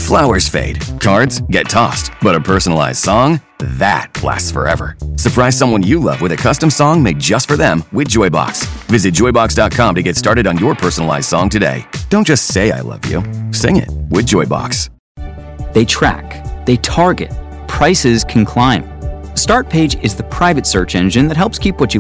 Flowers fade, cards get tossed, but a personalized song? That lasts forever. Surprise someone you love with a custom song made just for them with Joybox. Visit Joybox.com to get started on your personalized song today. Don't just say I love you. Sing it with Joybox. They track. They target. Prices can climb. Startpage is the private search engine that helps keep what you